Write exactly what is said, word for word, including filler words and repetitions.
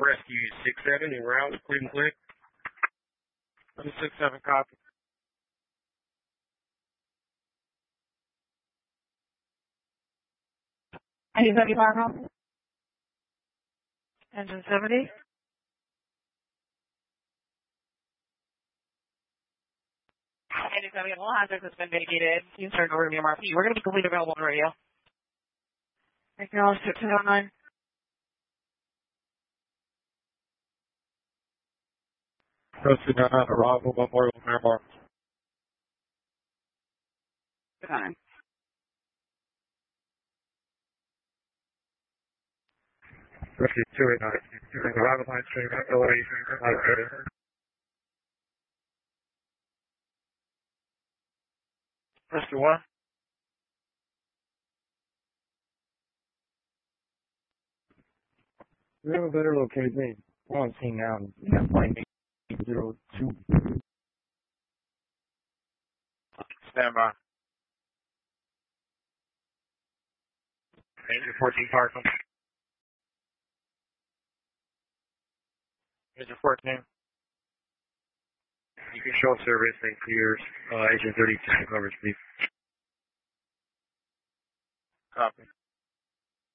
Rescue six seven en route, clear and clear. six seven, copy. Engine seventy-five, copy. Engine seventy. Engine seventy, all hazards has been mitigated. You can start over to M R P. We're going to be completely available on radio. Acknowledge six oh nine. Proceed on arrival, Memorial Miramar. Fine. Rescue two eight nine. Arrival line stream, elevation, Rescue one. We have a better located me. On scene now, flight eight zero two. Stand by. Engine fourteen, Parkland. Engine fourteen. You can show service and clears uh, Agent thirty-two coverage, please. Copy.